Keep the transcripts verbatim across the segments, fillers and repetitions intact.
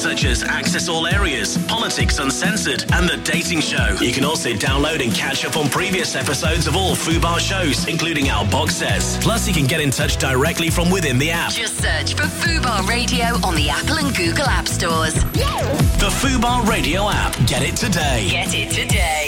such as Access All Areas, Politics Uncensored, and The Dating Show. You can also download and catch up on previous episodes of all Fubar shows, including our box sets. Plus, you can get in touch directly from within the app. Just search for Fubar Radio on the Apple and Google App Stores. The Fubar Radio app. Get it today. Get it today.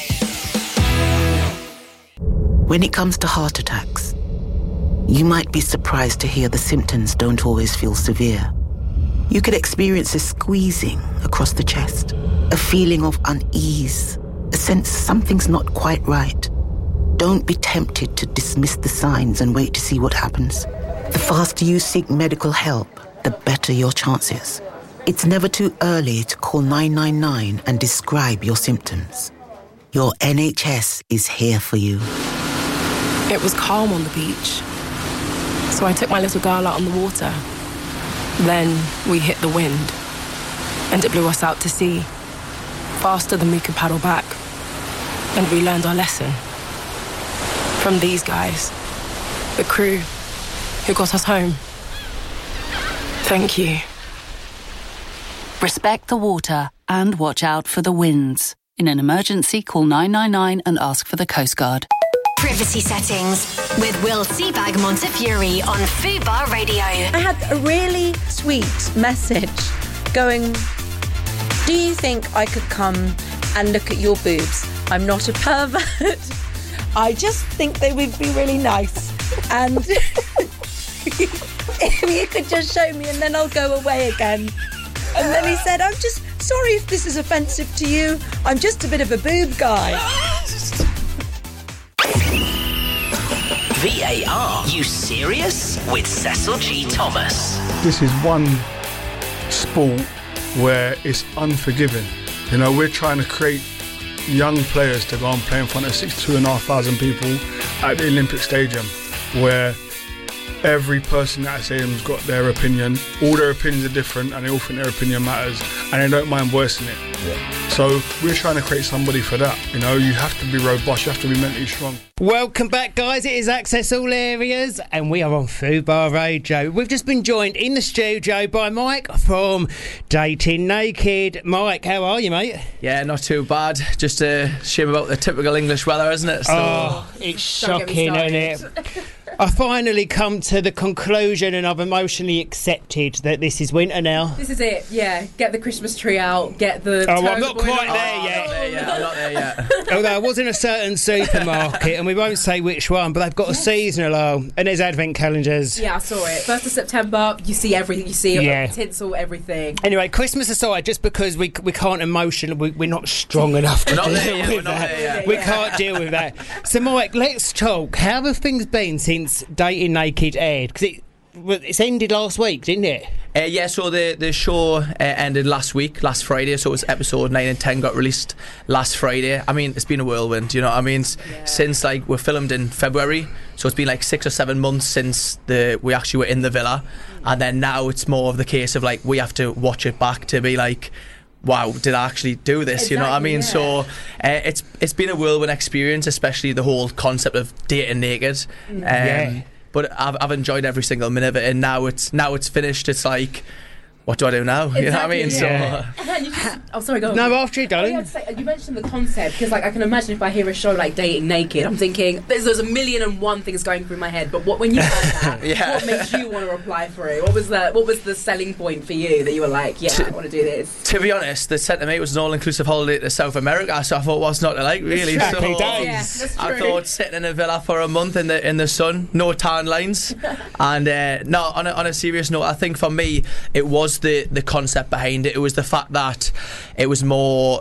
When it comes to heart attacks, you might be surprised to hear the symptoms don't always feel severe. You could experience a squeezing across the chest, a feeling of unease, a sense something's not quite right. Don't be tempted to dismiss the signs and wait to see what happens. The faster you seek medical help, the better your chances. It's never too early to call nine nine nine and describe your symptoms. Your N H S is here for you. It was calm on the beach, so I took my little girl out on the water. Then we hit the wind, and it blew us out to sea, faster than we could paddle back. And we learned our lesson. From these guys, the crew, who got us home. Thank you. Respect the water and watch out for the winds. In an emergency, call nine nine nine and ask for the Coast Guard. Privacy settings with Will Seabag Montefiore on Fubar Radio. I had a really sweet message going, do you think I could come and look at your boobs? I'm not a pervert. I just think they would be really nice. And if you could just show me and then I'll go away again. And then he said, I'm just sorry if this is offensive to you. I'm just a bit of a boob guy. V A R, you serious? With Cecil G. Thomas. This is one sport where it's unforgiving. You know, we're trying to create young players to go and play in front of sixty-two and a half thousand people at the Olympic Stadium, where every person at that stadium's got their opinion. All their opinions are different, and they all think their opinion matters, and they don't mind voicing it. Yeah. So we're trying to create somebody for that. You know, you have to be robust, you have to be mentally strong. Welcome back, guys. It is Access All Areas, and we are on Fubar Radio. We've just been joined in the studio by Mike from Dating Naked. Mike, how are you, mate? Yeah, not too bad. Just a shame about the typical English weather, isn't it? So, oh, it's shocking, isn't it? I finally come to the conclusion, and I've emotionally accepted that this is winter now. This is it, yeah. Get the Christmas tree out, get the... Oh, I'm not quite there oh, yet. I'm not there yet. I'm not there yet. Although I was in a certain supermarket, and we won't say which one, but they've got yes. a seasonal aisle, and there's advent calendars. Yeah, I saw it. first of September, you see everything. You see yeah. tinsel, everything. Anyway, Christmas aside, just because we we can't emotion, we, we're not strong enough to deal there yet, with that. There we yeah. can't deal with that. So, Mike, let's talk. How have things been since Dating Naked aired? Because it it's ended last week, didn't it? Uh, yeah, so the, the show uh, ended last week, last Friday, so it was episode nine and ten got released last Friday. I mean, it's been a whirlwind, you know what I mean? Yeah. Since, like, we filmed in February, so it's been like six or seven months since the we actually were in the villa, and then now it's more of the case of, like, we have to watch it back to be like, wow, did I actually do this? Exactly, you know what I mean? Yeah. So uh, it's it's been a whirlwind experience, especially the whole concept of dating naked. Um, yeah. But I've I've enjoyed every single minute of it, and now it's now it's finished. It's like, what do I do now? Exactly, you know what I mean? Yeah. So, and you just, oh, sorry, go on. No, after you, darling. I say, you mentioned the concept, because, like, I can imagine if I hear a show like Dating Naked, I'm thinking there's, there's a million and one things going through my head. But what when you heard that, yeah. what made you want to apply for it? What was the what was the selling point for you that you were like, yeah, to, I want to do this? To be honest, the sent to me was an all-inclusive holiday to South America, so I thought, what's not to like, really? Happy so days. Yeah, I thought sitting in a villa for a month in the in the sun, no tan lines, and uh, no. On a, on a serious note, I think for me it was the the concept behind it. It was the fact that it was more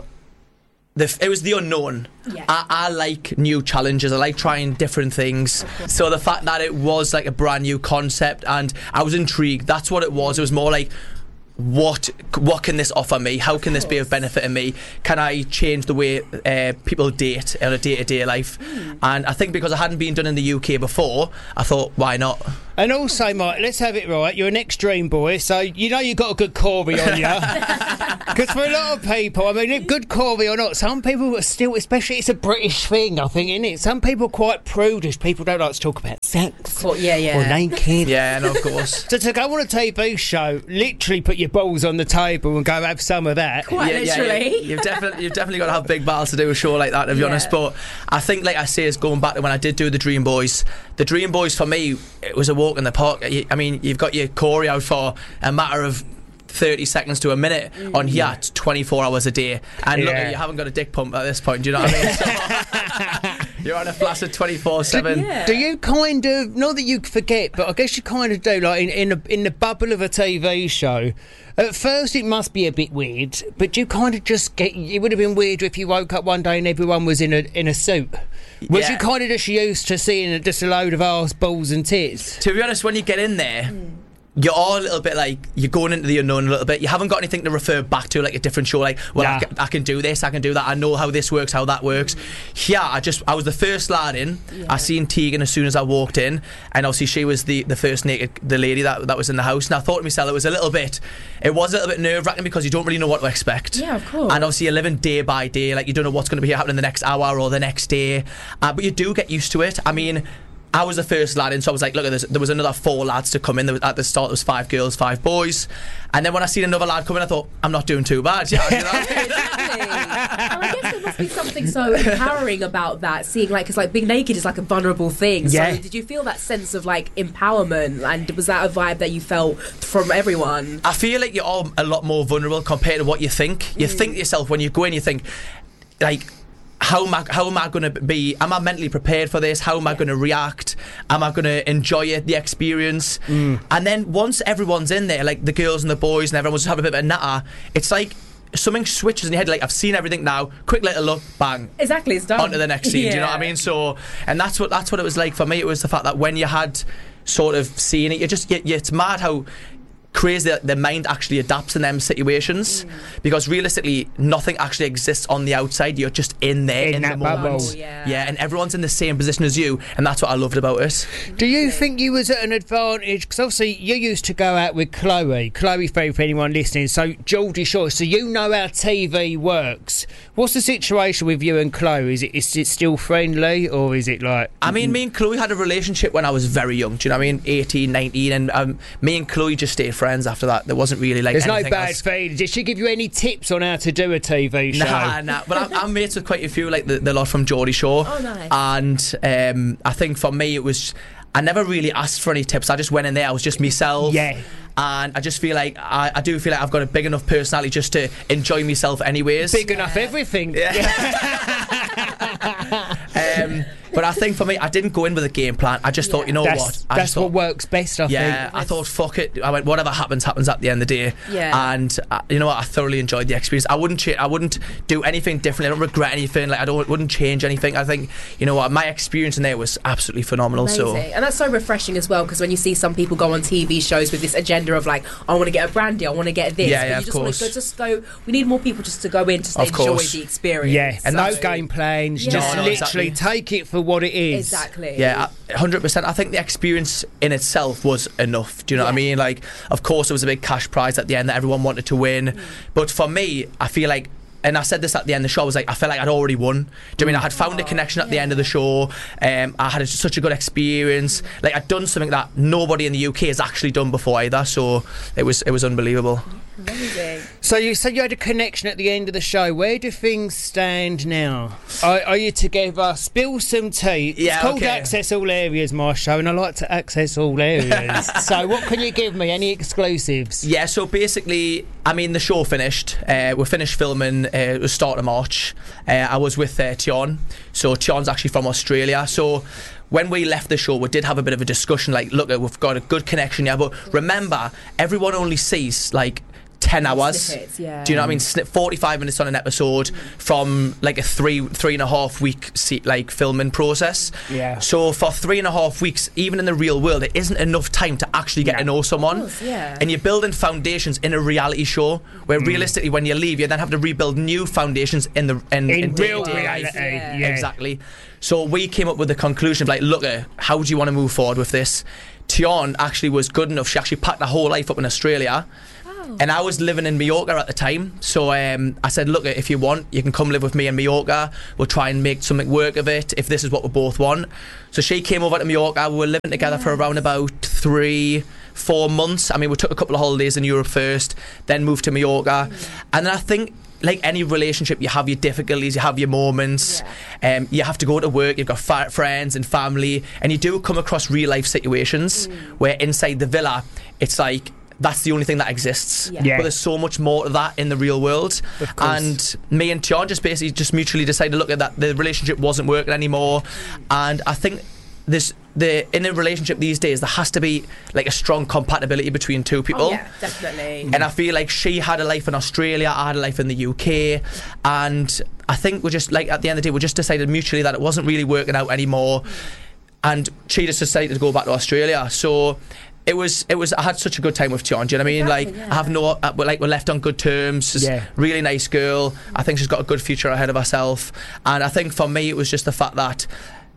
the it was the unknown. Yeah. I, I like new challenges. I like trying different things. So the fact that it was like a brand new concept, and I was intrigued. That's what it was. It was more like, what what can this offer me? How can this be of benefit to me? Can I change the way uh, people date on a day-to-day life? Mm. And I think because I hadn't been done in the U K before, I thought, why not? And also, Mike, let's have it right. You're an ex-Dream boy, so you know you've got a good Corey on you. Because for a lot of people, I mean, good choreo or not, some people are still, especially it's a British thing, I think, isn't it? Some people are quite prudish. People don't like to talk about sex. Well, yeah, yeah. Or naked. Yeah, no, of course. So to go on a T V show, literally put your balls on the table and go have some of that. Quite yeah, literally. Yeah, yeah. You've definitely, you've definitely got to have big battles to do a show like that, to be Yeah. honest. But I think, like I say, is going back to when I did do the Dream Boys. The Dream Boys for me, it was a walk in the park. I mean, you've got your choreo out for a matter of thirty seconds to a minute mm. on here, yeah. twenty-four hours a day. And yeah. look, you haven't got a dick pump at this point, do you know what I mean? So, you're on a flaccid twenty-four seven. Do, yeah. do you kind of, not that you forget, but I guess you kind of do, like in, in, a, in the bubble of a T V show, at first it must be a bit weird, but you kind of just get, it would have been weird if you woke up one day and everyone was in a in a suit. Was yeah. you kind of just used to seeing just a load of arse, balls and tits? To be honest, when you get in there, mm. you're all a little bit like, you're going into the unknown a little bit. You haven't got anything to refer back to, like a different show, like, well, nah. I, can, I can do this, I can do that, I know how this works, how that works. Mm. Yeah, I just, I was the first lad in. Yeah. I seen Tegan as soon as I walked in, and obviously she was the, the first naked, the lady that that was in the house, and I thought to myself, it was a little bit, it was a little bit nerve-wracking because you don't really know what to expect. Yeah, of course. And obviously you're living day by day, like you don't know what's going to be happening the next hour or the next day, uh, but you do get used to it. I mean, I was the first lad in, so I was like, look, there was another four lads to come in. There was, at the start, there was five girls, five boys. And then when I seen another lad come in, I thought, I'm not doing too bad. You know, you know? Exactly. And I guess there must be something so empowering about that, seeing, like, because, like, being naked is, like, a vulnerable thing. Yeah. So did you feel that sense of, like, empowerment? And was that a vibe that you felt from everyone? I feel like you're all a lot more vulnerable compared to what you think. You mm. think to yourself, when you go in, you think, like, How am I? How am I going to be? Am I mentally prepared for this? How am I going to react? Am I going to enjoy it, the experience? Mm. And then once everyone's in there, like the girls and the boys and everyone's just having a bit of a natter, it's like something switches in your head. Like, I've seen everything now. Quick little look, bang. Exactly, it's done. On to the next scene. Yeah. Do you know what I mean? So, and that's what that's what it was like for me. It was the fact that when you had sort of seen it, you just you, you, it's mad how crazy that the mind actually adapts in them situations, mm. because realistically nothing actually exists on the outside. You're just in there in, in that the moment. bubble. Oh, yeah. yeah, and everyone's in the same position as you, and that's what I loved about it. Do you think you was at an advantage? Because obviously you used to go out with Chloe. Chloe, for anyone listening. So Geordie Shore. So you know how T V works. What's the situation with you and Chloe? Is it is it still friendly, or is it like? I mean, me and Chloe had a relationship when I was very young. Do you know what I mean? eighteen, nineteen, and um, me and Chloe just stayed friends after that. There wasn't really like there's no anything bad else. feeling. Did she give you any tips on how to do a T V show? Nah, nah. But I'm, I'm mates with quite a few, like the, the lot from Geordie Shore. Oh, nice. And um, I think for me it was, I never really asked for any tips. I just went in there. I was just myself. Yeah. And I just feel like I, I do feel like I've got a big enough personality just to enjoy myself anyways. Big enough everything. Yeah. um, but I think for me, I didn't go in with a game plan. I just yeah. thought, you know that's, what? I that's thought, what works best, I yeah, think. Yeah, I thought, fuck it. I went, whatever happens, happens at the end of the day. Yeah. And uh, you know what? I thoroughly enjoyed the experience. I wouldn't, cha- I wouldn't do anything differently. I don't regret anything. Like I don't, wouldn't change anything. I think, you know what? My experience in there was absolutely phenomenal. Amazing. So, and that's so refreshing as well, because when you see some people go on T V shows with this agenda of like, I want to get a brandy, I want to get this. Yeah, but yeah, you of just want course. to go, just go. We need more people just to go in to Of enjoy course. the experience. Yeah, and so, no game plans. Yeah. Just No, no, literally exactly. take it for what it is. Exactly. Yeah, one hundred percent. I think the experience in itself was enough. Do you know Yeah. what I mean? Like, of course, there was a big cash prize at the end that everyone wanted to win. Mm. But for me, I feel like, and I said this at the end of the show, I was like, I felt like I'd already won. Do you know what I mean? I had found a connection at yeah. the end of the show. Um, I had a, such a good experience. Like, I'd done something that nobody in the U K has actually done before either. So it was it was unbelievable. Amazing. So you said you had a connection at the end of the show. Where do things stand now? Are, are you together? Spill some tea. Yeah, it's called okay. Access All Areas, my show, and I like to access all areas. So what can you give me? Any exclusives? Yeah, so basically, I mean, the show finished. Uh, we finished filming. Uh, it was start of March. Uh, I was with uh, Tion. So Tion's actually from Australia. So when we left the show, we did have a bit of a discussion. Like, look, we've got a good connection here, but remember, everyone only sees like ten hours. Snippets, yeah. Do you know what I mean? Snip forty-five minutes on an episode from like a three three and a half week se- like filming process. Yeah. So for three and a half weeks, even in the real world, it isn't enough time to actually get Yeah. to know someone. Of course, yeah. And you're building foundations in a reality show where Mm. realistically, when you leave, you then have to rebuild new foundations in the in, In in real day-to-day life. reality, Yeah. yeah. Exactly. So we came up with the conclusion of like, look, uh, how do you want to move forward with this? Tion actually was good enough. She actually packed her whole life up in Australia. Oh. And I was living in Mallorca at the time, so um, I said, look, if you want, you can come live with me in Mallorca. We'll try and make something work of it if this is what we both want. So she came over to Mallorca. We were living together yeah. for around about three, four months. I mean, we took a couple of holidays in Europe first, then moved to Mallorca. Mm. And then I think, like any relationship, you have your difficulties, you have your moments. Yeah. Um, you have to go to work, you've got fa- friends and family, and you do come across real life situations mm. where inside the villa, it's like, that's the only thing that exists. Yeah. Yeah. But there's so much more to that in the real world. And me and Tion just basically just mutually decided to look at that. The relationship wasn't working anymore. And I think there's the in a relationship these days there has to be like a strong compatibility between two people. Oh, yeah, definitely. And I feel like she had a life in Australia, I had a life in the U K, and I think we just like at the end of the day we just decided mutually that it wasn't really working out anymore. And she just decided to go back to Australia. So It was, it was. I had such a good time with Tion. Do you know what I mean? Exactly, like, yeah. I have no, uh, like, we're left on good terms. She's yeah. really nice girl. I think she's got a good future ahead of herself. And I think for me, it was just the fact that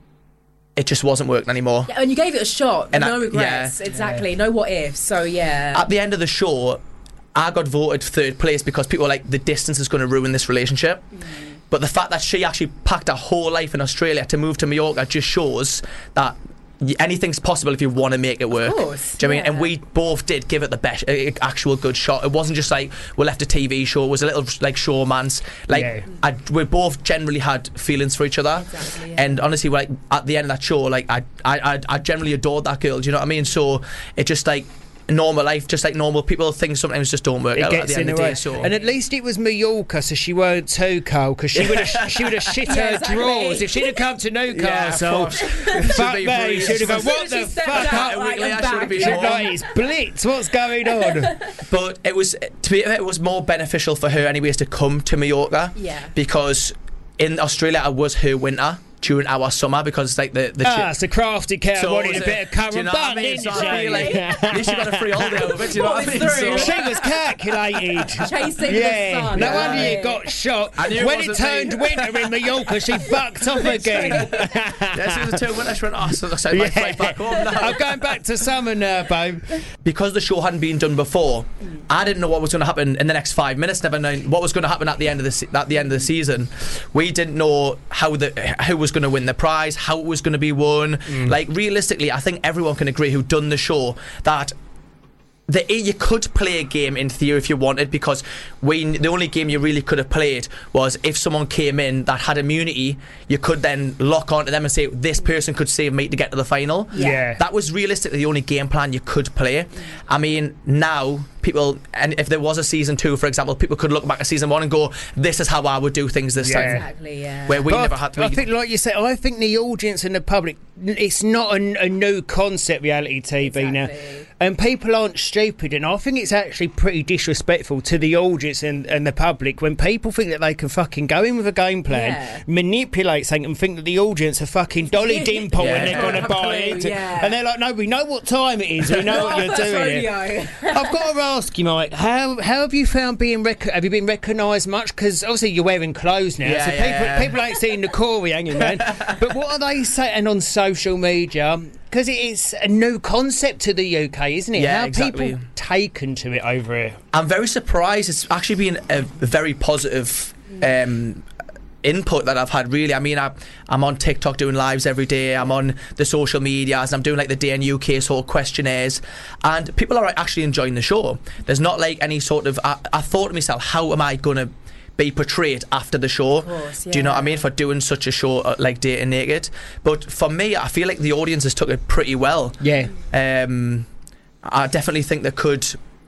it just wasn't working anymore. Yeah, and you gave it a shot. And no I, regrets. Yeah. Exactly. No what ifs. So yeah. At the end of the show, I got voted third place because people were like, the distance is going to ruin this relationship. Mm. But the fact that she actually packed her whole life in Australia to move to Mallorca just shows that anything's possible if you want to make it work. Of course, do you know yeah. what I mean? And we both did give it the best, uh, actual good shot. It wasn't just like we left a T V show. It was a little like showman's. Like yeah. I, we both generally had feelings for each other. Exactly, yeah. And honestly, like at the end of that show, like I, I, I generally adored that girl. Do you know what I mean? So it just like. Normal life, just like normal people, things sometimes just don't work it out gets at the end in of the way. day. So. And at least it was Mallorca, so she weren't too cold, because she would have she would have shit yeah, her exactly. drawers if she'd have come to Newcastle. Yeah, fuck me, she'd have gone, what the fuck? Out, like, She'd like, it's blitz. What's going on? But it was to be, it was more beneficial for her, anyways, to come to Mallorca. Yeah. Because in Australia, it was her winter. During our summer, because it's like the the ah, it's a crafty cow so wanted a bit of currant you know bun, I mean? didn't so she? Like, at least she got a free holiday out of it. Do you know what, what I mean? So, she was calculated. Chasing yeah. the sun. No yeah. wonder you got shot. It when it turned me. winter in Mallorca, she fucked off again. Yes, it was turned winter. She went, oh, so I might fly back home now. I'm going back to summer now, babe. Because the show hadn't been done before, mm. I didn't know what was going to happen in the next five minutes. Never known what was going to happen at the end of the se- at the end of the season. We didn't know how the who was going to win the prize, how it was going to be won. Mm. Like realistically, I think everyone can agree who done the show that the, you could play a game in theory if you wanted, because we the only game you really could have played was if someone came in that had immunity, you could then lock onto them and say this person could save me to get to the final. Yeah, yeah. That was realistically the only game plan you could play. I mean, now people, and if there was a season two, for example, people could look back at season one and go, this is how I would do things this yeah. time. Exactly, yeah. Where we but never I, had to. I think, like you said, I think the audience and the public, it's not a, a new concept, reality T V exactly. now. And people aren't stupid, and I think it's actually pretty disrespectful to the audience and, and the public when people think that they can fucking go in with a game plan, yeah. manipulate something, and think that the audience are fucking Dolly Dimple yeah. and they're going to buy it. Yeah. And they're like, no, we know what time it is, we know what you're doing. Here. I've got to ask you, Mike, how how have you found being rec- have you been recognised much? Because obviously you're wearing clothes now, yeah, so yeah, people yeah. people ain't seeing the Corey hanging man. But what are they saying on social media? Because it's a new concept to the U K, isn't it? Yeah, How exactly. people taken to it over here? I'm very surprised. It's actually been a very positive um, input that I've had, really. I mean, I, I'm on TikTok doing lives every day. I'm on the social medias. I'm doing like the D N U K sort of questionnaires, and people are actually enjoying the show. There's not like any sort of. I, I thought to myself, how am I gonna be portrayed after the show? Of course, yeah. Do you know what I mean? For doing such a show uh, like Dating Naked. But for me, I feel like the audience has took it pretty well. Yeah. Um, I definitely think there could.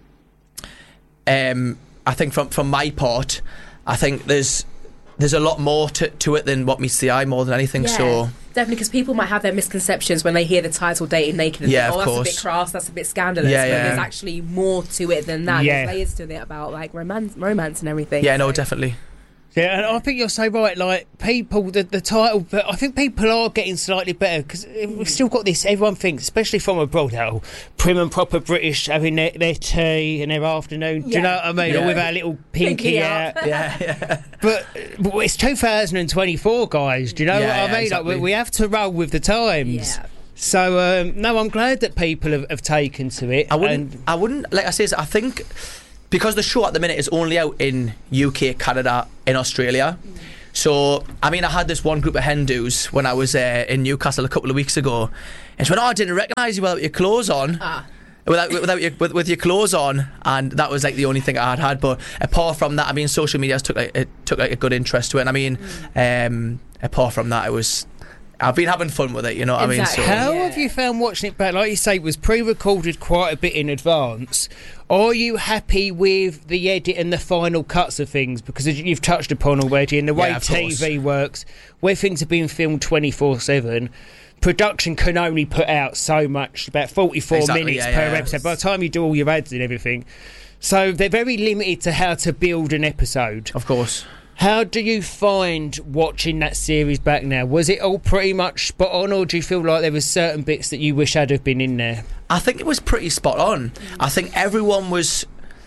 Um, I think from from my part, I think there's there's a lot more to, to it than what meets the eye, more than anything. Yeah. So. Definitely, because people might have their misconceptions when they hear the title Dating Naked and yeah, think, oh, of that's course. a bit crass, that's a bit scandalous. Yeah, but yeah. there's actually more to it than that. Yeah. There's layers to it about like romance, romance and everything. Yeah, so. no, definitely. Yeah, and I think you're so right. Like people, the, the title, but I think people are getting slightly better because we've still got this. Everyone thinks, especially from abroad, how prim and proper British having their, their tea and their afternoon. Do Yeah. you know what I mean? Yeah. Or with our little pinky, Pinky out. out. Yeah, yeah. But, but it's two thousand twenty-four, guys. Do you know Yeah, what I yeah, mean? exactly. Like, we, we have to roll with the times. Yeah. So um, no, I'm glad that people have, have taken to it. I wouldn't. And I wouldn't. Like I say, I think because the show at the minute is only out in U K, Canada, in Australia. Mm. So, I mean, I had this one group of Hindus when I was uh, in Newcastle a couple of weeks ago, and she went, "Oh, I didn't recognise you without your clothes on." Ah. Without, without your, with, with your clothes on, and that was like the only thing I had had. But apart from that, I mean, social media took like it took like a good interest to it. And I mean, mm. um, apart from that, it was. I've been having fun with it, you know what exactly. I mean? So, How yeah. have you found watching it back? Like you say, it was pre-recorded quite a bit in advance. Are you happy with the edit and the final cuts of things? Because as you've touched upon already, and the way yeah, T V course. works, where things are being filmed twenty-four seven, production can only put out so much, about forty-four exactly, minutes yeah, per yeah. episode. By the time you do all your ads and everything. So they're very limited to how to build an episode. Of course. How do you find watching that series back now? Was it all pretty much spot on, or do you feel like there were certain bits that you wish had have been in there? I think it was pretty spot on. I think everyone was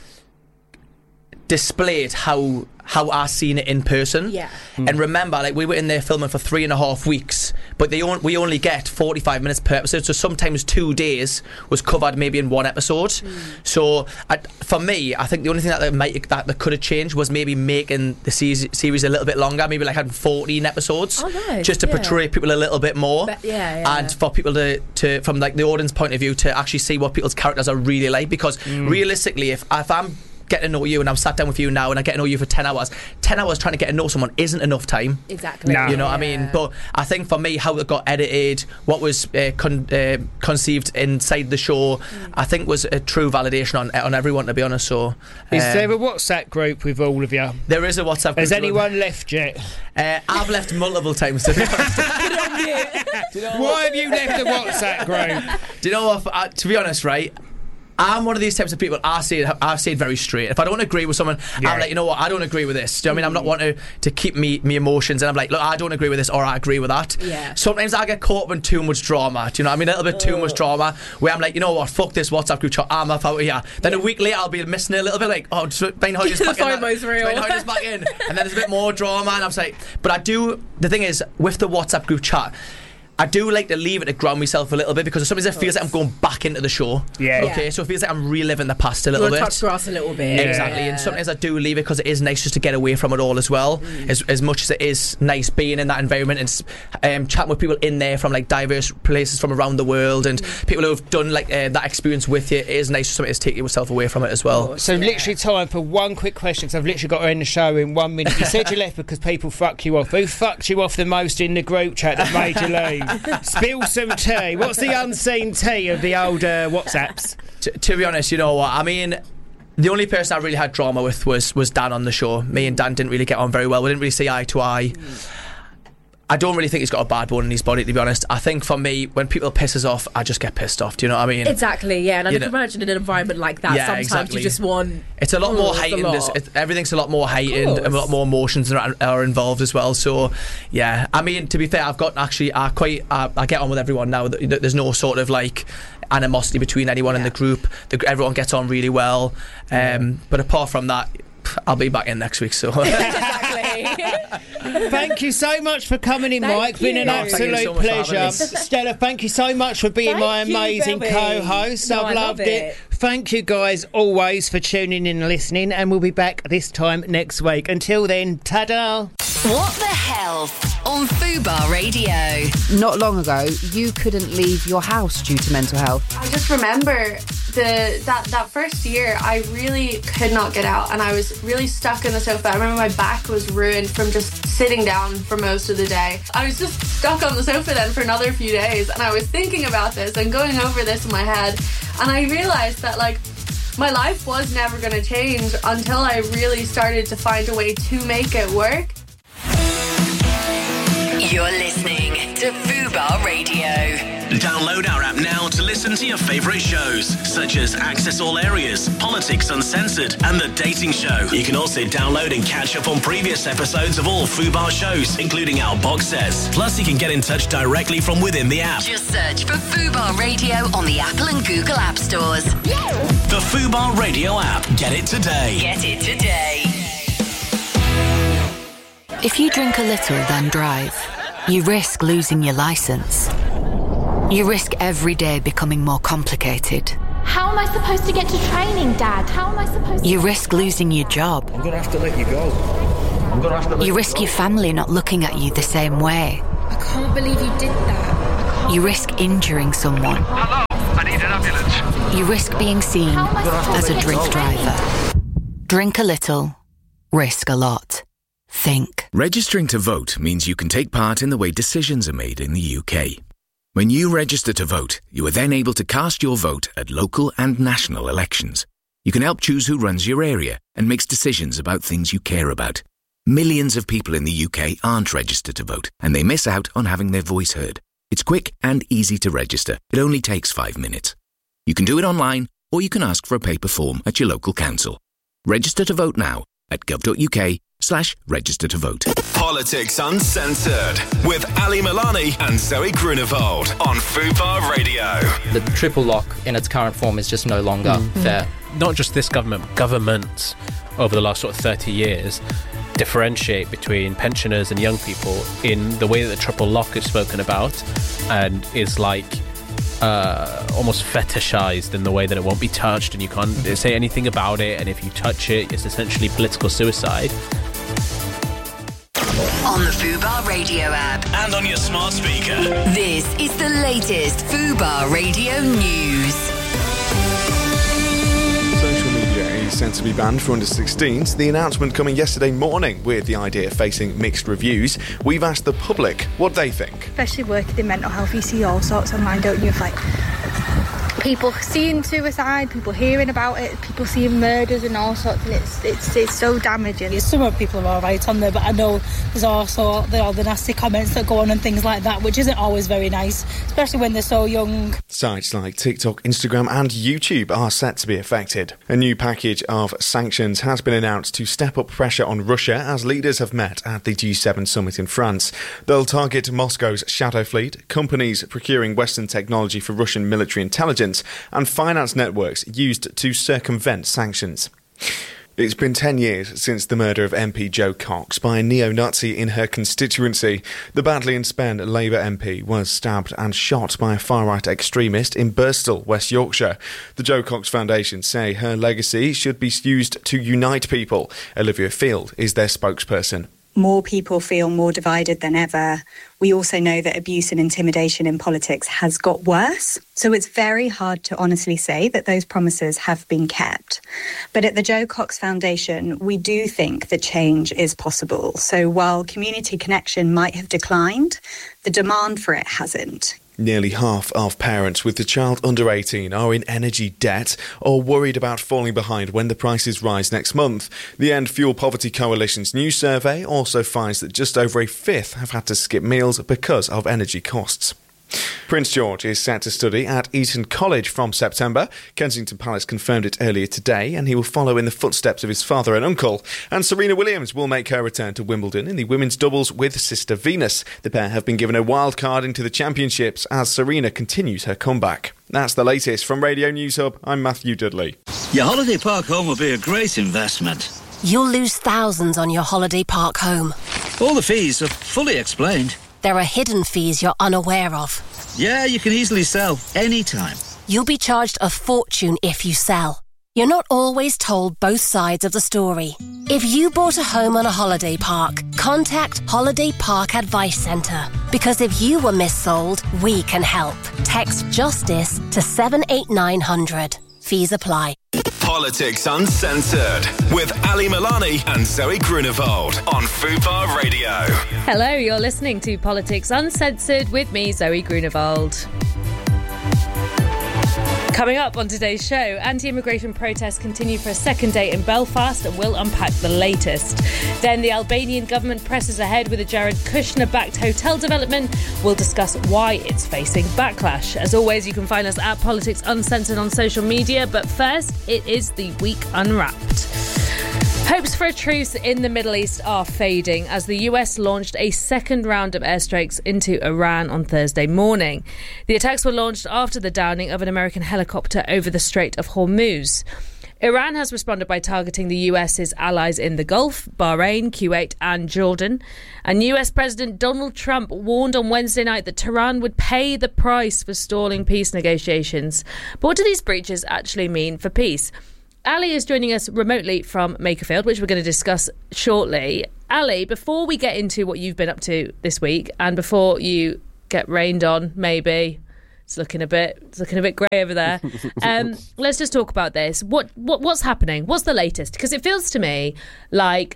displayed how how I seen it in person. Yeah. Mm. And remember, like, we were in there filming for three and a half weeks, but they on, we only get forty-five minutes per episode, so sometimes two days was covered maybe in one episode. Mm. So I, for me, I think the only thing that that, might, that that could have changed was maybe making the series, series a little bit longer, maybe like having fourteen episodes, oh, nice. just to yeah. portray people a little bit more. But, yeah, yeah, and yeah. for people to, to, from like the audience point of view, to actually see what people's characters are really like. Because mm. realistically, if if I'm getting to know you and I'm sat down with you now and I get to know you for ten hours ten hours trying to get to know someone isn't enough time. Exactly. No. You know what yeah. I mean? But I think for me, how it got edited, what was uh, con- uh, conceived inside the show, mm. I think was a true validation on on everyone, to be honest. So um, is there a WhatsApp group with all of you? There is a WhatsApp group. Has anyone left yet? Uh, I've left multiple times, to be honest. Do you know Why have you left the WhatsApp group? Do you know what? Uh, to be honest, right? I'm one of these types of people. I say it, I say it very straight. If I don't agree with someone, yeah. I'm like, you know what? I don't agree with this. Do you know what I mean? I'm not wanting to, to keep me me emotions, and I'm like, look, I don't agree with this, or I agree with that. Yeah. Sometimes I get caught up in too much drama. Do you know what I mean? A little bit too much drama, where I'm like, you know what? Fuck this WhatsApp group chat. I'm off out of here. Then yeah. a week later, I'll be missing it a little bit, like, oh, just Bain Hodges back in. FOMO's real. Bain Hodges back in, and then there's a bit more drama, and I'm like, but I do. The thing is, with the WhatsApp group chat, I do like to leave it to ground myself a little bit, because sometimes it feels like I'm going back into the show. Yeah. Okay, yeah. so it feels like I'm reliving the past a little you bit. touch grass a little bit. Exactly, yeah. and sometimes I do leave it because it is nice just to get away from it all as well. Mm. As, as much as it is nice being in that environment and um, chatting with people in there from like diverse places from around the world, and mm. people who have done like uh, that experience with you, it is nice sometimes to take yourself away from it as well. So yeah. literally time for one quick question, because I've literally got to end the show in one minute. You said you left because people fuck you off. Who fucked you off the most in the group chat that made you leave? Spill some tea. What's the unseen tea of the old uh, WhatsApps? T- to be honest, you know what? I mean, the only person I really had drama with was was Dan on the show. Me and Dan didn't really get on very well. We didn't really see eye to eye. Mm. I don't really think he's got a bad bone in his body, to be honest. I think for me, when people piss us off, I just get pissed off. Do you know what I mean? Exactly, yeah. And I you can know, imagine in an environment like that, yeah, sometimes exactly. you just want... It's a lot more oh, heightened. a lot. It, everything's a lot more heightened, and a lot more emotions are, are involved as well. So, yeah. I mean, to be fair, I've got actually, I quite, I, I get on with everyone now. There's no sort of like animosity between anyone yeah. in the group. The, everyone gets on really well. Um, yeah. But apart from that, I'll be back in next week. So. Thank you so much for coming in, thank Mike. Been an no, absolute so pleasure. Stella, thank you so much for being thank my amazing you, co-host. no, I've loved love it. it. Thank you guys always for tuning in and listening, and we'll be back this time next week. Until then, ta-da! What the Health on Fubar Radio. Not long ago, you couldn't leave your house due to mental health. I just remember the that, that first year, I really could not get out, and I was really stuck in the sofa. I remember my back was ruined from just sitting down for most of the day. I was just stuck on the sofa then for another few days, and I was thinking about this and going over this in my head, and I realised that, like, my life was never going to change until I really started to find a way to make it work. You're listening to Fubar Radio. Download our app now to listen to your favourite shows, such as Access All Areas, Politics Uncensored, and The Dating Show. You can also download and catch up on previous episodes of all Fubar shows, including our box sets. Plus, you can get in touch directly from within the app. Just search for Fubar Radio on the Apple and Google App Stores. The Fubar Radio app. Get it today. Get it today. If you drink a little, then drive, you risk losing your licence. You risk every day becoming more complicated. How am I supposed to get to training, Dad? How am I supposed to... You risk losing your job. I'm going to have to let you go. I'm going to have to let You you risk go. your family not looking at you the same way. I can't believe you did that. You risk injuring someone. Hello, I need an ambulance. You risk being seen as a drink driver. Drink a little, risk a lot. Think. Registering to vote means you can take part in the way decisions are made in the U K. When you register to vote, you are then able to cast your vote at local and national elections. You can help choose who runs your area and makes decisions about things you care about. Millions of people in the U K aren't registered to vote, and they miss out on having their voice heard. It's quick and easy to register. It only takes five minutes. You can do it online, or you can ask for a paper form at your local council. Register to vote now at gov.uk slash register to vote. Politics Uncensored with Ali Milani and Zoe Grunewald on Fubar Radio. The triple lock in its current form is just no longer Mm. fair. Not just this government, governments over the last sort of thirty years differentiate between pensioners and young people in the way that the triple lock is spoken about and is like uh, almost fetishized in the way that it won't be touched and you can't say anything about it, and if you touch it, it's essentially political suicide. On the Fubar Radio app. And on your smart speaker. This is the latest Fubar Radio news. Social media is set to be banned for under sixteens. The announcement coming yesterday morning, with the idea facing mixed reviews. We've asked the public what they think. Especially working in mental health, you see all sorts online, don't you? Of like people seeing suicide, people hearing about it, people seeing murders and all sorts, and it's it's it's so damaging. Some of people are all right on there, but I know there's also the, all the nasty comments that go on and things like that, which isn't always very nice, especially when they're so young. Sites like TikTok, Instagram and YouTube are set to be affected. A new package of sanctions has been announced to step up pressure on Russia as leaders have met at the G seven summit in France. They'll target Moscow's shadow fleet, companies procuring Western technology for Russian military intelligence, and finance networks used to circumvent sanctions. It's been ten years since the murder of M P Jo Cox by a neo-Nazi in her constituency. The badly inspanned Labour M P was stabbed and shot by a far-right extremist in Birstall, West Yorkshire. The Jo Cox Foundation say her legacy should be used to unite people. Olivia Field is their spokesperson. More people feel more divided than ever. We also know that abuse and intimidation in politics has got worse. So it's very hard to honestly say that those promises have been kept. But at the Jo Cox Foundation, we do think that change is possible. So while community connection might have declined, the demand for it hasn't. Nearly half of parents with a child under eighteen are in energy debt or worried about falling behind when the prices rise next month. The End Fuel Poverty Coalition's new survey also finds that just over a fifth have had to skip meals because of energy costs. Prince George is set to study at Eton College from September. Kensington Palace confirmed it earlier today, and he will follow in the footsteps of his father and uncle. And Serena Williams will make her return to Wimbledon in the women's doubles with sister Venus. The pair have been given a wild card into the championships as Serena continues her comeback. That's the latest from Radio News Hub. I'm Matthew Dudley. Your holiday park home will be a great investment. You'll lose thousands on your holiday park home. All the fees are fully explained. There are hidden fees you're unaware of. Yeah, you can easily sell anytime. You'll be charged a fortune if you sell. You're not always told both sides of the story. If you bought a home on a holiday park, contact Holiday Park Advice Centre. Because if you were missold, we can help. Text JUSTICE to seven eight nine hundred. Fees apply. Politics Uncensored with Ali Milani and Zoe Grunewald on Fubar Radio. Hello, you're listening to Politics Uncensored with me, Zoe Grunewald. Coming up on today's show, anti-immigration protests continue for a second day in Belfast, and we'll unpack the latest. Then the Albanian government presses ahead with a Jared Kushner-backed hotel development. We'll discuss why it's facing backlash. As always, you can find us at Politics Uncensored on social media, but first, it is the Week Unwrapped. Hopes for a truce in the Middle East are fading as the U S launched a second round of airstrikes into Iran on Thursday morning. The attacks were launched after the downing of an American helicopter over the Strait of Hormuz. Iran has responded by targeting the US's allies in the Gulf, Bahrain, Kuwait and Jordan. And U S President Donald Trump warned on Wednesday night that Tehran would pay the price for stalling peace negotiations. But what do these breaches actually mean for peace? Ali is joining us remotely from Makerfield, which we're going to discuss shortly. Ali, before we get into what you've been up to this week and before you get rained on, maybe... It's looking a bit, it's looking a bit grey over there. Um, let's just talk about this. What, what, what's happening? What's the latest? Because it feels to me like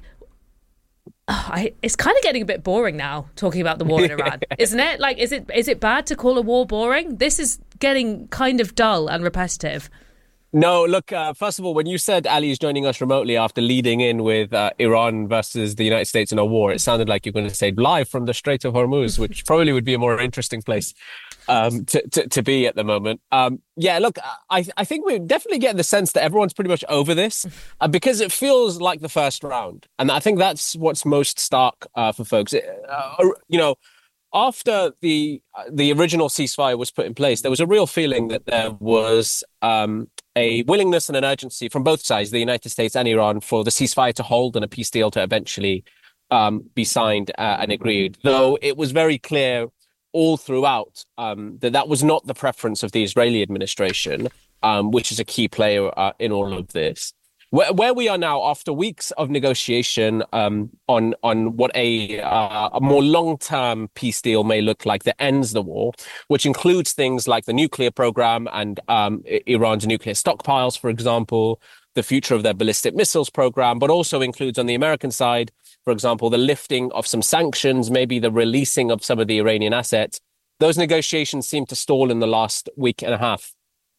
oh, I, it's kind of getting a bit boring now talking about the war in Iran, isn't it? Like, is it is it bad to call a war boring? This is getting kind of dull and repetitive. No, look, uh, first of all, when you said Ali is joining us remotely after leading in with uh, Iran versus the United States in a war, it sounded like you're going to say live from the Strait of Hormuz, which probably would be a more interesting place um, to, to, to be at the moment. Um, yeah, look, I, I think we're definitely getting the sense that everyone's pretty much over this uh, because it feels like the first round. And I think that's what's most stark uh, for folks. It, uh, you know, after the the original ceasefire was put in place, there was a real feeling that there was um, a willingness and an urgency from both sides, the United States and Iran, for the ceasefire to hold and a peace deal to eventually um, be signed uh, and agreed. Though it was very clear all throughout um, that that was not the preference of the Israeli administration, um, which is a key player uh, in all of this. Where, where we are now, after weeks of negotiation um, on on what a, uh, a more long-term peace deal may look like that ends the war, which includes things like the nuclear program and um, Iran's nuclear stockpiles, for example, the future of their ballistic missiles program, but also includes on the American side, for example, the lifting of some sanctions, maybe the releasing of some of the Iranian assets. Those negotiations seem to stall in the last week and a half.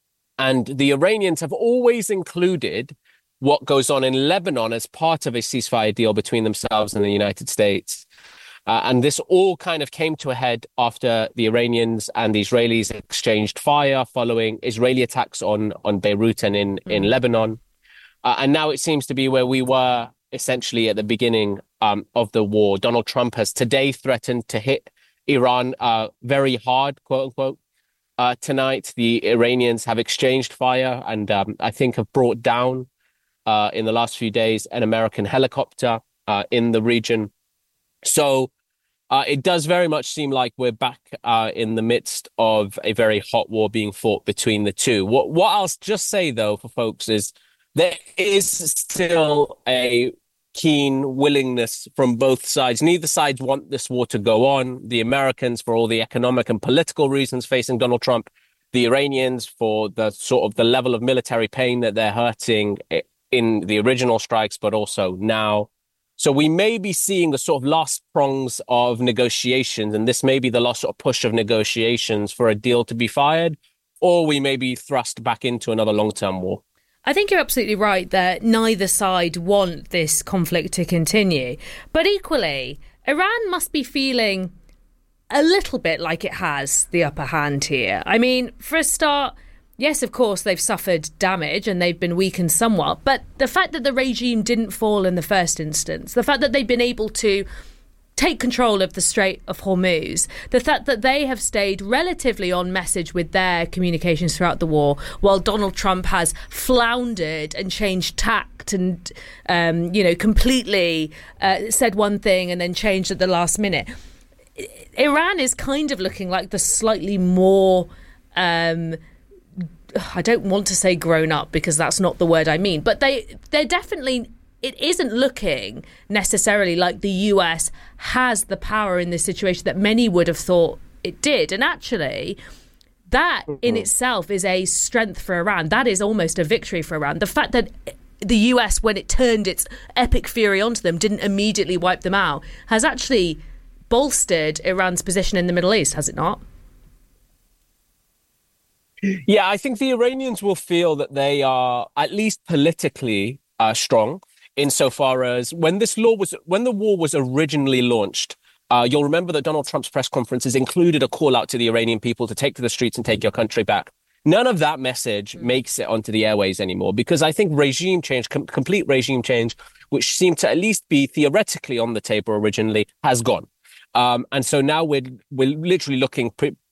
And the Iranians have always included what goes on in Lebanon as part of a ceasefire deal between themselves and the United States. Uh, and this all kind of came to a head after the Iranians and the Israelis exchanged fire following Israeli attacks on, on Beirut and in, mm. in Lebanon. Uh, and now it seems to be where we were essentially at the beginning um, of the war. Donald Trump has today threatened to hit Iran uh, very hard, quote unquote. Uh, tonight, the Iranians have exchanged fire and um, I think have brought down Uh, in the last few days, an American helicopter uh, in the region. So uh, it does very much seem like we're back uh, in the midst of a very hot war being fought between the two. What, what I'll just say, though, for folks is there is still a keen willingness from both sides. Neither sides want this war to go on. The Americans, for all the economic and political reasons facing Donald Trump, the Iranians for the sort of the level of military pain that they're hurting in the original strikes, but also now. So we may be seeing the sort of last prongs of negotiations, and this may be the last sort of push of negotiations for a deal to be fired, or we may be thrust back into another long-term war. I think you're absolutely right that neither side want this conflict to continue. But equally, Iran must be feeling a little bit like it has the upper hand here. I mean, for a start, yes, of course, they've suffered damage and they've been weakened somewhat. But the fact that the regime didn't fall in the first instance, the fact that they've been able to take control of the Strait of Hormuz, the fact that they have stayed relatively on message with their communications throughout the war, while Donald Trump has floundered and changed tact and, um, you know, completely uh, said one thing and then changed at the last minute. Iran is kind of looking like the slightly more... Um, I don't want to say grown up because that's not the word I mean, but they they're definitely, it isn't looking necessarily like the U S has the power in this situation that many would have thought it did. And actually, that in itself is a strength for Iran. That is almost a victory for Iran. The fact that the U S, when it turned its epic fury onto them, didn't immediately wipe them out, has actually bolstered Iran's position in the Middle East, has it not? Yeah, I think the Iranians will feel that they are at least politically uh, strong insofar as when this law was, when the war was originally launched, uh, you'll remember that Donald Trump's press conferences included a call out to the Iranian people to take to the streets and take your country back. None of that message mm. makes it onto the airways anymore because I think regime change, com- complete regime change, which seemed to at least be theoretically on the table originally, has gone. Um, and so now we're, we're literally looking pre-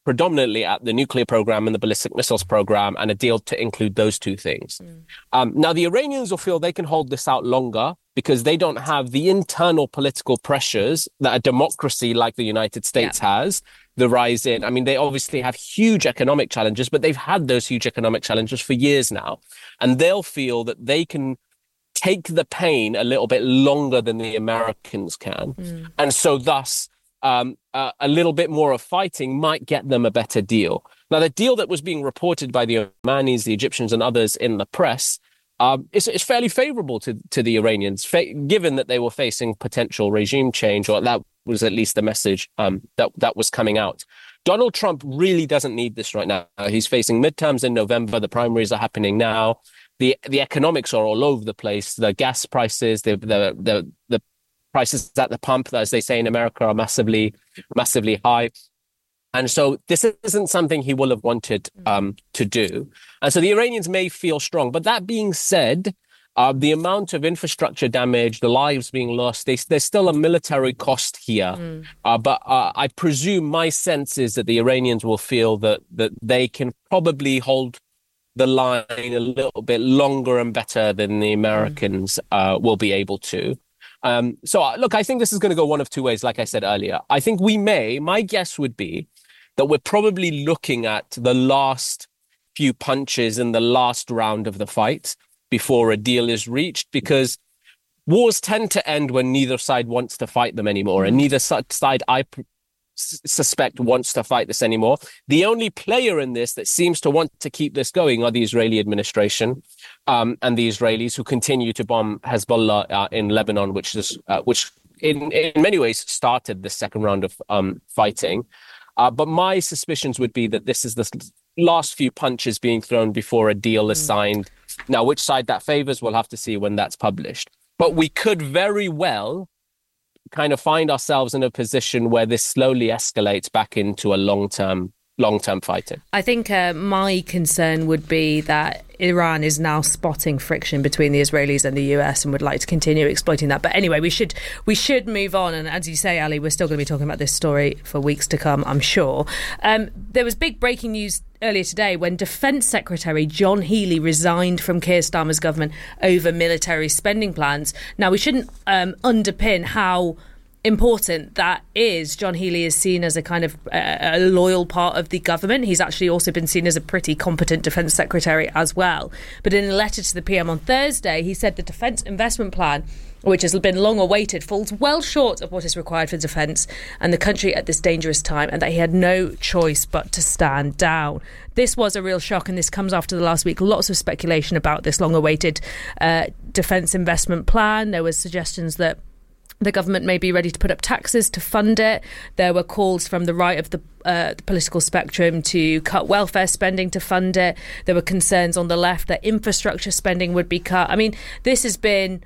predominantly at the nuclear program and the ballistic missiles program, and a deal to include those two things. Mm. Um, now, the Iranians will feel they can hold this out longer because they don't have the internal political pressures that a democracy like the United States yeah. has. The rise in, I mean, they obviously have huge economic challenges, but they've had those huge economic challenges for years now. And they'll feel that they can take the pain a little bit longer than the Americans can. Mm. And so thus, Um, uh, a little bit more of fighting might get them a better deal. Now, the deal that was being reported by the Omanis, the Egyptians and others in the press um, is, is fairly favorable to, to the Iranians, fa- given that they were facing potential regime change, or that was at least the message um, that, that was coming out. Donald Trump really doesn't need this right now. He's facing midterms in November. The primaries are happening now. The the economics are all over the place. The gas prices, the the the, the prices at the pump, as they say in America, are massively, massively high. And so this isn't something he will have wanted um, to do. And so the Iranians may feel strong. But that being said, uh, the amount of infrastructure damage, the lives being lost, they, there's still a military cost here. Mm. Uh, but uh, I presume my sense is that the Iranians will feel that that they can probably hold the line a little bit longer and better than the Americans mm. uh, will be able to. Um, so, look, I think this is going to go one of two ways, like I said earlier. I think we may, my guess would be that we're probably looking at the last few punches in the last round of the fight before a deal is reached, because wars tend to end when neither side wants to fight them anymore. And neither side, I pr- suspect, wants to fight this anymore. The only player in this that seems to want to keep this going are the Israeli administration. Um, and the Israelis, who continue to bomb Hezbollah uh, in Lebanon, which is uh, which in, in many ways started the second round of um, fighting. Uh, but my suspicions would be that this is the last few punches being thrown before a deal is signed. Now, which side that favors, we'll have to see when that's published. But we could very well kind of find ourselves in a position where this slowly escalates back into a long-term long-term fighting. I think uh, my concern would be that Iran is now spotting friction between the Israelis and the U S and would like to continue exploiting that. But anyway, we should we should move on. And as you say, Ali, we're still going to be talking about this story for weeks to come, I'm sure. Um, there was big breaking news earlier today when Defence Secretary John Healey resigned from Keir Starmer's government over military spending plans. Now, we shouldn't um, underpin how important that is. John Healey is seen as a kind of uh, a loyal part of the government. He's actually also been seen as a pretty competent defence secretary as well. But in a letter to the P M on Thursday, he said the defence investment plan, which has been long awaited, falls well short of what is required for defence and the country at this dangerous time, and that he had no choice but to stand down. This was a real shock, and this comes after the last week. Lots of speculation about this long awaited uh, defence investment plan. There was suggestions that the government may be ready to put up taxes to fund it. There were calls from the right of the, uh, the political spectrum to cut welfare spending to fund it. There were concerns on the left that infrastructure spending would be cut. I mean, this has been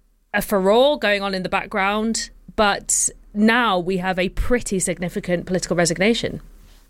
a furore going on in the background, but now we have a pretty significant political resignation.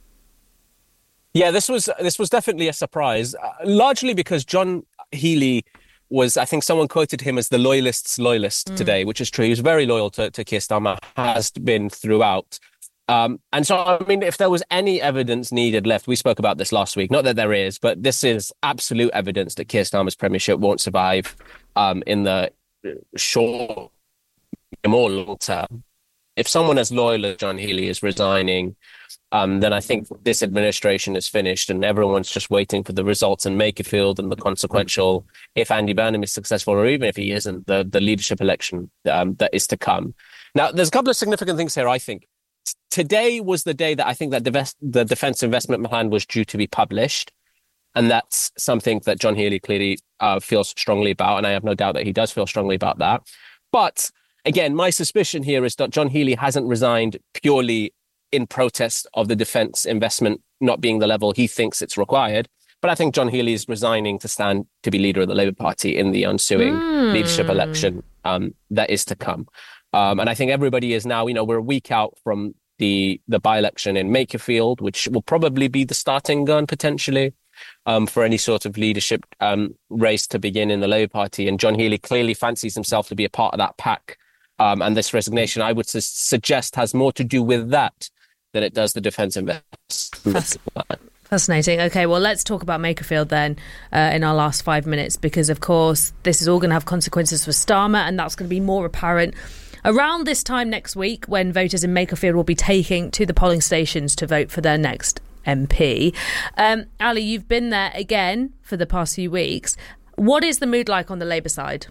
Yeah, this was this was definitely a surprise, uh, largely because John Healey was, I think someone quoted him as the loyalist's loyalist mm. today, which is true. He was very loyal to, to Keir Starmer, has been throughout. Um, and so, I mean, if there was any evidence needed left, we spoke about this last week, not that there is, but this is absolute evidence that Keir Starmer's premiership won't survive um, in the short or long term. If someone as loyal as John Healey is resigning, um, then I think this administration is finished and everyone's just waiting for the results in Makerfield and the consequential, if Andy Burnham is successful or even if he isn't, the, the leadership election um, that is to come. Now, there's a couple of significant things here, I think. T- today was the day that I think that the, the Defence Investment Plan was due to be published. And that's something that John Healey clearly uh, feels strongly about. And I have no doubt that he does feel strongly about that. But again, my suspicion here is that John Healey hasn't resigned purely in protest of the defence investment not being the level he thinks it's required. But I think John Healey is resigning to stand to be leader of the Labour Party in the ensuing mm. leadership election um, that is to come. Um, and I think everybody is now, you know, we're a week out from the, the by-election in Makerfield, which will probably be the starting gun potentially um, for any sort of leadership um, race to begin in the Labour Party. And John Healey clearly fancies himself to be a part of that pack. Um, and this resignation, I would su- suggest, has more to do with that than it does the defence investment plan. Fascinating. Okay, well, let's talk about Makerfield then uh, in our last five minutes, because, of course, this is all going to have consequences for Starmer, and that's going to be more apparent around this time next week when voters in Makerfield will be taking to the polling stations to vote for their next M P. Um, Ali, you've been there again for the past few weeks. What is the mood like on the Labour side?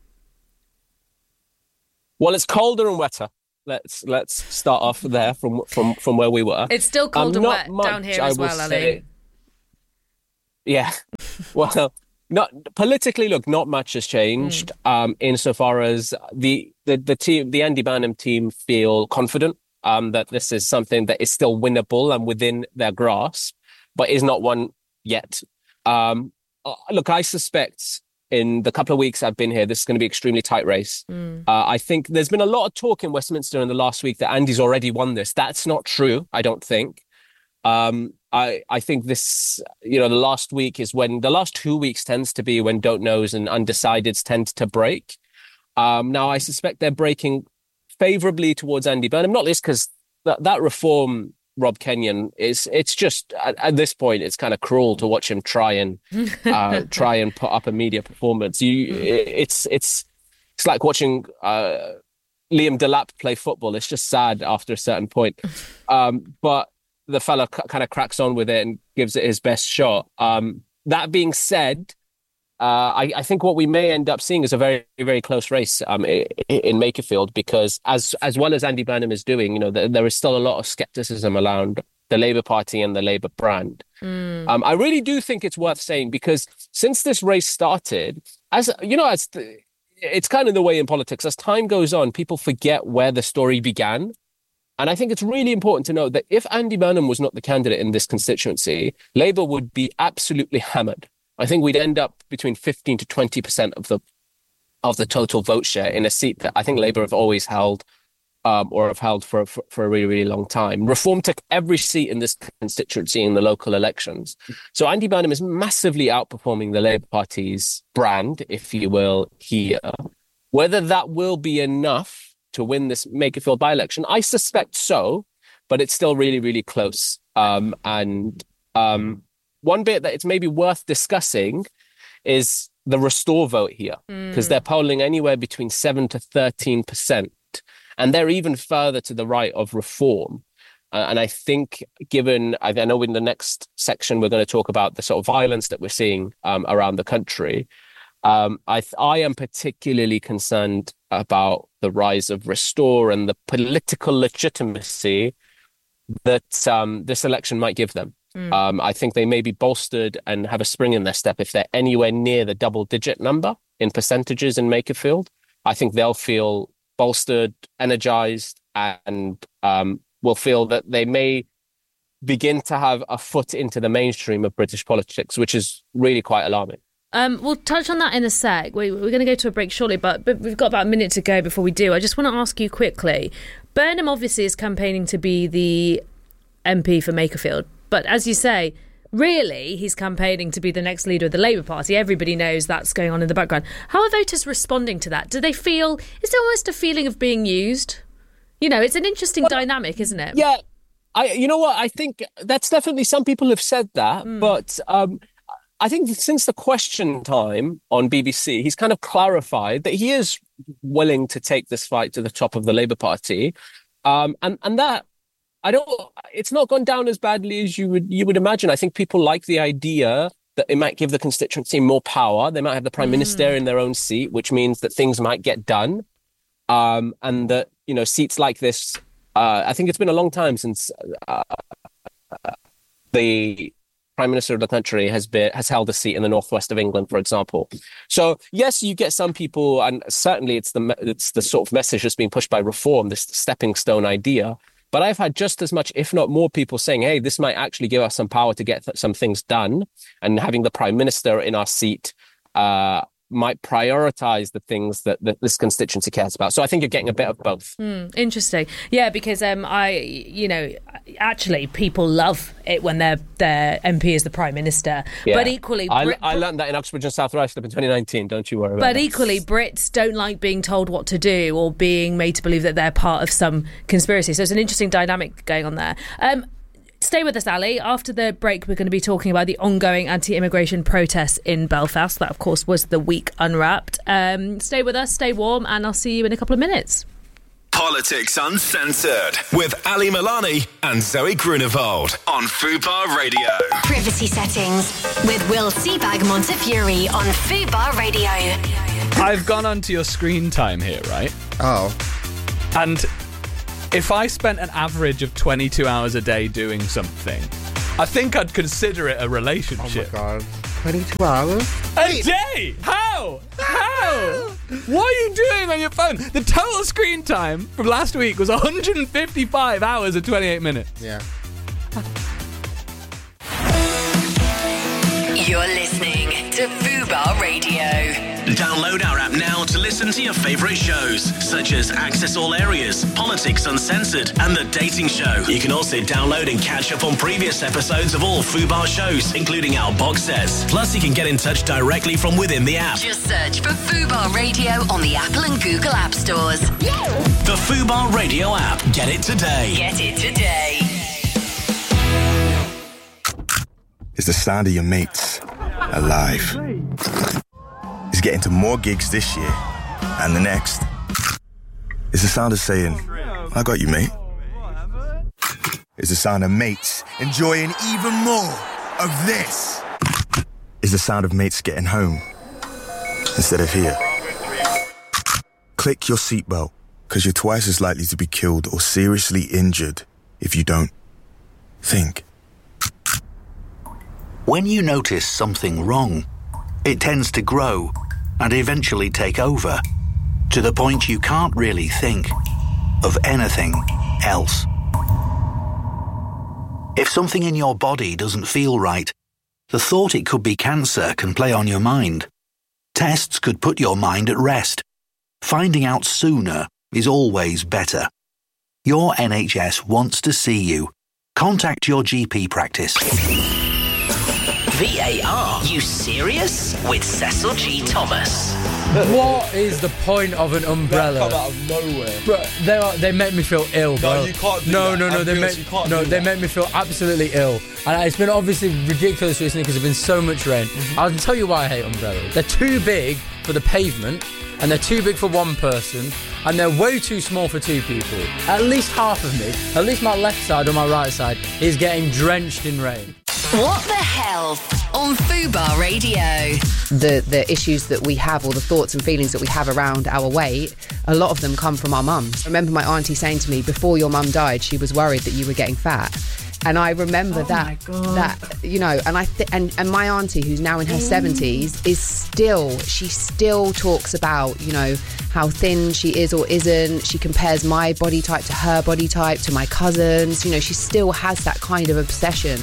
Well, it's colder and wetter. Let's let's start off there from from, from where we were. It's still cold um, and wet much, down here I as well, say, Ali. Yeah. Well, not politically. Look, not much has changed. Mm. Um, insofar as the the the team, the Andy Burnham team, feel confident um, that this is something that is still winnable and within their grasp, but is not one yet. Um, look, I suspect, in the couple of weeks I've been here, this is going to be an extremely tight race. Mm. Uh, I think there's been a lot of talk in Westminster in the last week that Andy's already won this. That's not true, I don't think. Um, I I think this, you know, the last week is when, the last two weeks tends to be when don't knows and undecideds tend to break. Um, now, I suspect they're breaking favourably towards Andy Burnham, not least because that, that reform, Rob Kenyon, is it's just at, at this point it's kind of cruel to watch him try and uh, try and put up a media performance. You, it's it's it's like watching uh, Liam Delap play football. It's just sad after a certain point. Um, but the fella c- kind of cracks on with it and gives it his best shot. Um, that being said, uh, I, I think what we may end up seeing is a very, very close race um, in, in Makerfield, because as as well as Andy Burnham is doing, you know, there, there is still a lot of scepticism around the Labour Party and the Labour brand. Mm. Um, I really do think it's worth saying, because since this race started, as you know, as the, it's kind of the way in politics, as time goes on, people forget where the story began. And I think it's really important to note that if Andy Burnham was not the candidate in this constituency, Labour would be absolutely hammered. I think we'd end up between fifteen to twenty percent of the of the total vote share in a seat that I think Labour have always held um, or have held for, for, for a really, really long time. Reform took every seat in this constituency in the local elections. So Andy Burnham is massively outperforming the Labour Party's brand, if you will, here. Whether that will be enough to win this Makerfield by-election, I suspect so, but it's still really, really close. Um, and... Um, One bit that it's maybe worth discussing is the Restore vote here, because mm. they're polling anywhere between seven to thirteen percent. And they're even further to the right of Reform. Uh, and I think given, I, I know in the next section, we're going to talk about the sort of violence that we're seeing um, around the country. Um, I, I am particularly concerned about the rise of Restore and the political legitimacy that um, this election might give them. Mm. Um, I think they may be bolstered and have a spring in their step if they're anywhere near the double-digit number in percentages in Makerfield. I think they'll feel bolstered, energized, and um, will feel that they may begin to have a foot into the mainstream of British politics, which is really quite alarming. Um, we'll touch on that in a sec. We, we're going to go to a break shortly, but, but we've got about a minute to go before we do. I just want to ask you quickly. Burnham obviously is campaigning to be the M P for Makerfield. But as you say, really, he's campaigning to be the next leader of the Labour Party. Everybody knows that's going on in the background. How are voters responding to that? Do they feel, is there almost a feeling of being used? You know, it's an interesting well, dynamic, isn't it? Yeah. I. You know what? I think that's definitely, some people have said that. Mm. But um, I think since the Question Time on B B C, he's kind of clarified that he is willing to take this fight to the top of the Labour Party. Um, and, and that, I don't. It's not gone down as badly as you would you would imagine. I think people like the idea that it might give the constituency more power. They might have the Prime mm. Minister in their own seat, which means that things might get done. Um, and that, you know, seats like this. Uh, I think it's been a long time since uh, the Prime Minister of the country has been has held a seat in the northwest of England, for example. So yes, you get some people, and certainly it's the it's the sort of message that's being pushed by Reform, this stepping stone idea. But I've had just as much, if not more, people saying, hey, this might actually give us some power to get th- some things done. And having the Prime Minister in our seat uh, might prioritise the things that, that this constituency cares about. So I think you're getting a bit of both. Mm, interesting. Yeah, because um, I, you know, actually people love it when their their M P is the Prime Minister. Yeah. But equally... I, Brit- I learned that in Uxbridge and South Ruislip in twenty nineteen, don't you worry about But that. equally, Brits don't like being told what to do or being made to believe that they're part of some conspiracy. So it's an interesting dynamic going on there. Um, Stay with us, Ali. After the break, we're going to be talking about the ongoing anti-immigration protests in Belfast. That, of course, was the week unwrapped. Um, stay with us, stay warm, and I'll see you in a couple of minutes. Politics Uncensored with Ali Milani and Zoe Grunewald on Fubar Radio. Privacy settings with Will Seabag Montefiore on Fubar Radio. I've gone onto your screen time here, right? Oh. And if I spent an average of twenty-two hours a day doing something, I think I'd consider it a relationship. Oh my god. twenty-two hours? A day? How? How? What are you doing on your phone? The total screen time from last week was one hundred fifty-five hours and twenty-eight minutes. Yeah. You're listening to Fubar Radio. Download our app now to listen to your favourite shows, such as Access All Areas, Politics Uncensored, and The Dating Show. You can also download and catch up on previous episodes of all Fubar shows, including our box sets. Plus, you can get in touch directly from within the app. Just search for Fubar Radio on the Apple and Google App Stores. The Fubar Radio app. Get it today. Get it today. It's the sound of your mates alive. It's getting to more gigs this year and the next. It's the sound of saying, I got you, mate. It's the sound of mates enjoying even more of this. It's the sound of mates getting home instead of here. Click your seatbelt, because you're twice as likely to be killed or seriously injured if you don't. Think. When you notice something wrong, it tends to grow and eventually take over, to the point you can't really think of anything else. If something in your body doesn't feel right, the thought it could be cancer can play on your mind. Tests could put your mind at rest. Finding out sooner is always better. Your N H S wants to see you. Contact your G P practice. V A R, you serious? With Cecil G. Thomas. What is the point of an umbrella? They come out of nowhere. Bro, they are, they make me feel ill, bro. No, you can't do no, that. No, no, no. They make, no, they make me feel absolutely ill. And it's been obviously ridiculous recently because there's been so much rain. Mm-hmm. I'll tell you why I hate umbrellas. They're too big for the pavement, and they're too big for one person, and they're way too small for two people. At least half of me, at least my left side or my right side, is getting drenched in rain. What the hell on Fubar Radio? The the issues that we have, or the thoughts and feelings that we have around our weight, a lot of them come from our mums. I remember my auntie saying to me, before your mum died, she was worried that you were getting fat. And I remember oh that, that you know, and I th- and, and my auntie, who's now in her seventies, is still, she still talks about, you know, how thin she is or isn't. She compares my body type to her body type, to my cousins. You know, she still has that kind of obsession.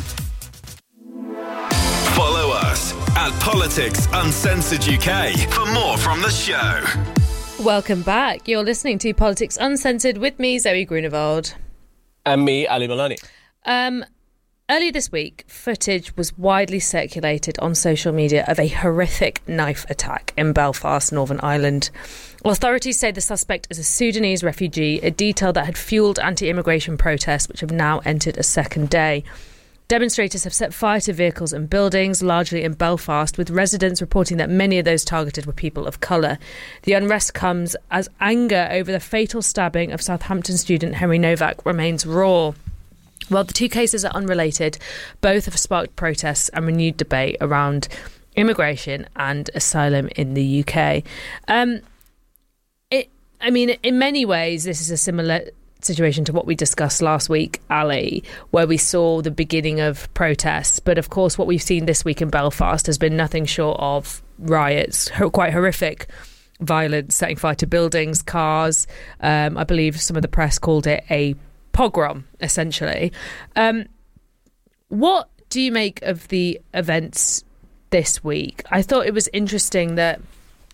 Follow us at Politics Uncensored U K for more from the show. Welcome back. You're listening to Politics Uncensored with me, Zoe Grunewald. And me, Ali Milani. Um, earlier this week, footage was widely circulated on social media of a horrific knife attack in Belfast, Northern Ireland. Authorities say the suspect is a Sudanese refugee, a detail that had fuelled anti-immigration protests, which have now entered a second day. Demonstrators have set fire to vehicles and buildings, largely in Belfast, with residents reporting that many of those targeted were people of colour. The unrest comes as anger over the fatal stabbing of Southampton student Henry Novak remains raw. While the two cases are unrelated, both have sparked protests and renewed debate around immigration and asylum in the U K. Um, it, I mean, in many ways, this is a similar situation to what we discussed last week, Ali, where we saw the beginning of protests. But of course, what we've seen this week in Belfast has been nothing short of riots, quite horrific violence, setting fire to buildings, cars. Um, I believe some of the press called it a pogrom, essentially. Um, what do you make of the events this week? I thought it was interesting that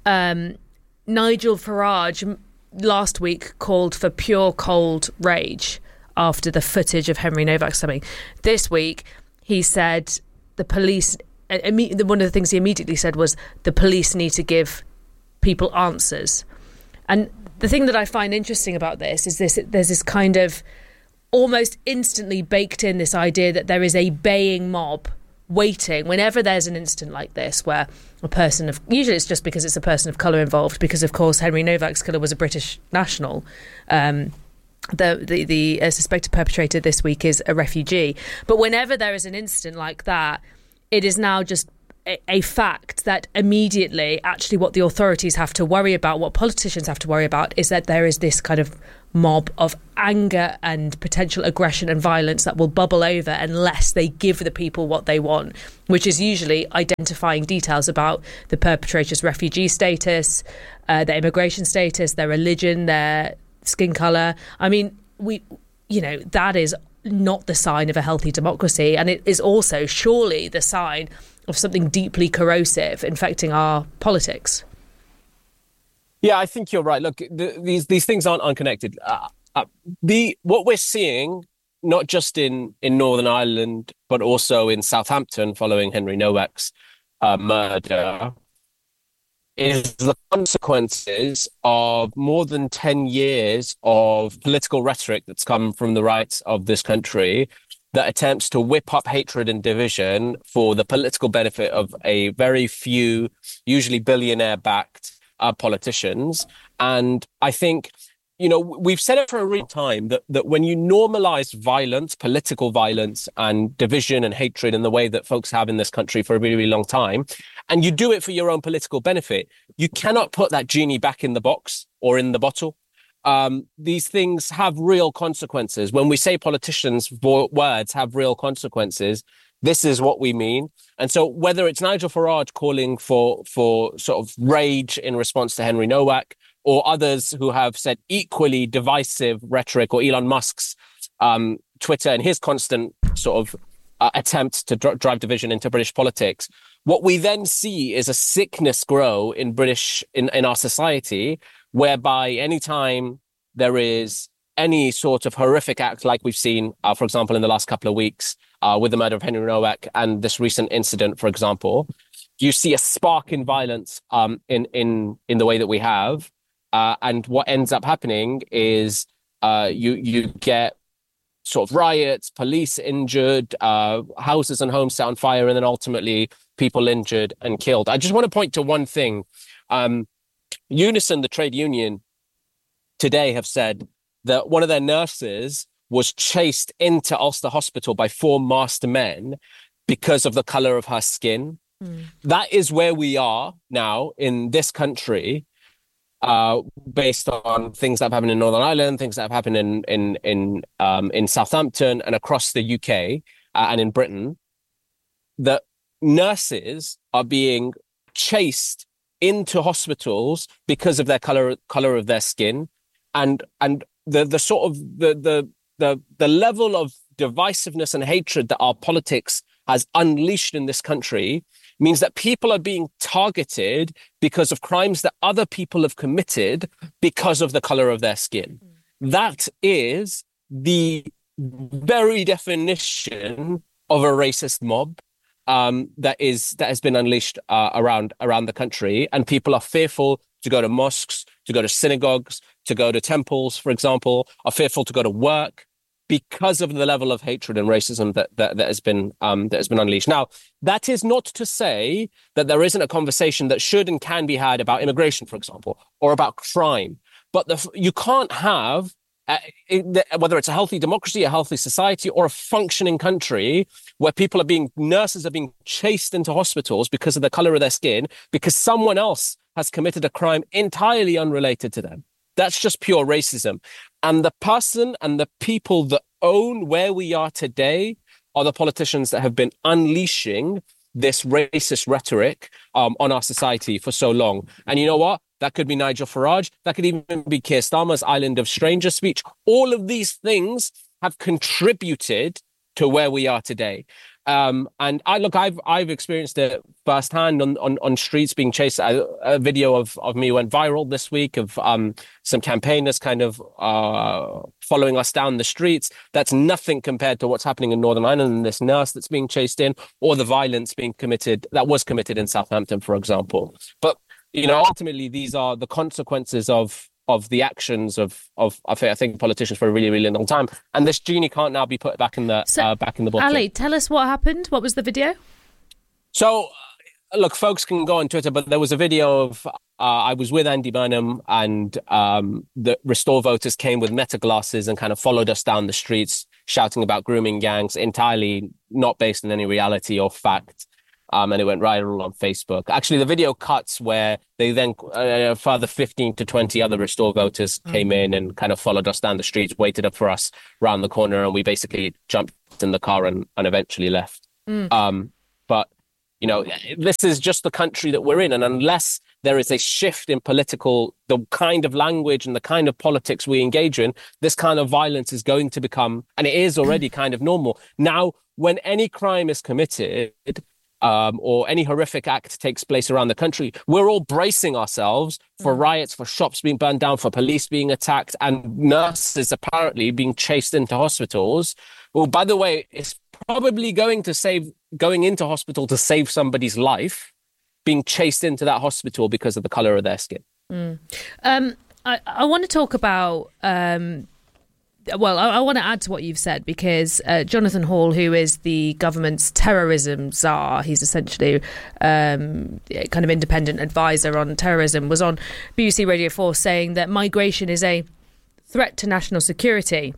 um, Nigel Farage last week called for pure cold rage after the footage of Henry Novak something. This week, he said the police, one of the things he immediately said was the police need to give people answers. And the thing that I find interesting about this is this: there's this kind of almost instantly baked in this idea that there is a baying mob waiting whenever there's an incident like this where a person of, usually it's just because it's a person of colour involved, because of course Henry Novak's killer was a British national. Um, the the, the uh, suspected perpetrator this week is a refugee. But whenever there is an incident like that, it is now just a, a fact that immediately actually what the authorities have to worry about, what politicians have to worry about, is that there is this kind of mob of anger and potential aggression and violence that will bubble over unless they give the people what they want, which is usually identifying details about the perpetrator's refugee status, uh, their immigration status, their religion, their skin colour. I mean, we, you know, that is not the sign of a healthy democracy, and it is also surely the sign of something deeply corrosive infecting our politics. Yeah, I think you're right. Look, the, these these things aren't unconnected. Uh, uh, the what we're seeing, not just in, in Northern Ireland, but also in Southampton following Henry Novak's uh, murder, is the consequences of more than ten years of political rhetoric that's come from the right of this country that attempts to whip up hatred and division for the political benefit of a very few, usually billionaire-backed Uh, politicians. And I think, you know, we've said it for a real time that, that when you normalize violence, political violence and division and hatred in the way that folks have in this country for a really, really long time, and you do it for your own political benefit, you cannot put that genie back in the box or in the bottle. Um, these things have real consequences. When we say politicians' vo- words have real consequences, this is what we mean. And so whether it's Nigel Farage calling for for sort of rage in response to Henry Novak, or others who have said equally divisive rhetoric, or Elon Musk's um, Twitter and his constant sort of uh, attempt to dr- drive division into British politics, what we then see is a sickness grow in British, in, in our society, whereby anytime there is any sort of horrific act like we've seen, uh, for example, in the last couple of weeks, Uh, with the murder of Henry Novak and this recent incident, for example, you see a spark in violence um, in in in the way that we have, uh, and what ends up happening is uh, you you get sort of riots, police injured, uh, houses and homes set on fire, and then ultimately people injured and killed. I just want to point to one thing. Um, Unison, the trade union, today have said that one of their nurses was chased into Ulster Hospital by four masked men because of the colour of her skin. Mm. That is where we are now in this country, uh, based on things that have happened in Northern Ireland, things that have happened in in in um, in Southampton and across the U K uh, and in Britain. That nurses are being chased into hospitals because of their colour colour of their skin, and and the the sort of the the The, the level of divisiveness and hatred that our politics has unleashed in this country means that people are being targeted because of crimes that other people have committed because of the colour of their skin. Mm. That is the very definition of a racist mob um, that is that has been unleashed uh, around around the country, and people are fearful to go to mosques, to go to synagogues, to go to temples, for example, are fearful to go to work, because of the level of hatred and racism that that, that has been um, that has been unleashed. Now, that is not to say that there isn't a conversation that should and can be had about immigration, for example, or about crime. But the, you can't have, uh, it, whether it's a healthy democracy, a healthy society, or a functioning country where people are being, nurses are being chased into hospitals because of the colour of their skin, because someone else has committed a crime entirely unrelated to them. That's just pure racism. And the person and the people that own where we are today are the politicians that have been unleashing this racist rhetoric um, on our society for so long. And you know what? That could be Nigel Farage. That could even be Keir Starmer's Island of Strangers speech. All of these things have contributed to where we are today. Um, and I look, I've I've experienced it firsthand on, on, on streets being chased. A, a video of, of me went viral this week of um, some campaigners kind of uh, following us down the streets. That's nothing compared to what's happening in Northern Ireland and this nurse that's being chased in, or the violence being committed that was committed in Southampton, for example. But you know, ultimately, these are the consequences of. of the actions of, of, I think, I think politicians for a really, really long time. And this genie can't now be put back in the so, uh, back in the bottle. Ali, tell us what happened. What was the video? So, look, folks can go on Twitter, but there was a video of, uh, I was with Andy Burnham and um, the Restore voters came with Meta glasses and kind of followed us down the streets, shouting about grooming gangs, entirely not based on any reality or fact. Um, and it went viral on Facebook. Actually, the video cuts where they then, uh, further fifteen to twenty other Restore voters mm. came in and kind of followed us down the streets, waited up for us around the corner, and we basically jumped in the car and, and eventually left. Mm. Um, but, you know, this is just the country that we're in. And unless there is a shift in political, the kind of language and the kind of politics we engage in, this kind of violence is going to become, and it is already kind of normal. Now, when any crime is committed, Um, or any horrific act takes place around the country, we're all bracing ourselves for riots, for shops being burned down, for police being attacked, and nurses apparently being chased into hospitals. Well, by the way, it's probably going to save going into hospital to save somebody's life, being chased into that hospital because of the colour of their skin. Mm. Um, I, I want to talk about... Um Well, I, I want to add to what you've said because uh, Jonathan Hall, who is the government's terrorism czar, he's essentially um, kind of independent advisor on terrorism, was on B B C Radio four saying that migration is a threat to national security.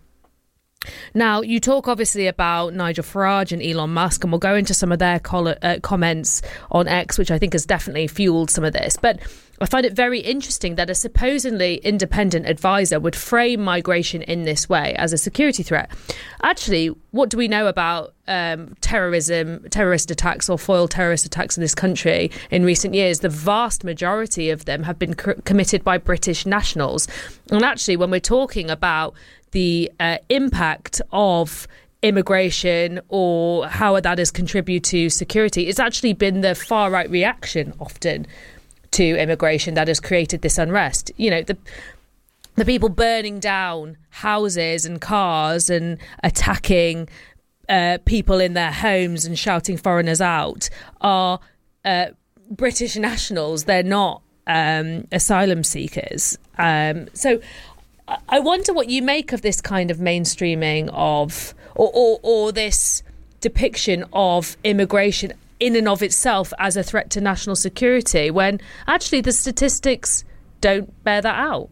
Now, you talk obviously about Nigel Farage and Elon Musk, and we'll go into some of their col- uh, comments on X, which I think has definitely fueled some of this. But I find it very interesting that a supposedly independent advisor would frame migration in this way as a security threat. Actually, what do we know about um, terrorism, terrorist attacks or foiled terrorist attacks in this country in recent years? The vast majority of them have been c- committed by British nationals. And actually, when we're talking about the uh, impact of immigration or how that has contributed to security, it's actually been the far-right reaction often to immigration that has created this unrest. You know, the the people burning down houses and cars and attacking uh, people in their homes and shouting foreigners out are uh, British nationals. They're not um, asylum seekers. Um, so I wonder what you make of this kind of mainstreaming of, or, or, or this depiction of immigration in and of itself as a threat to national security, when actually the statistics don't bear that out.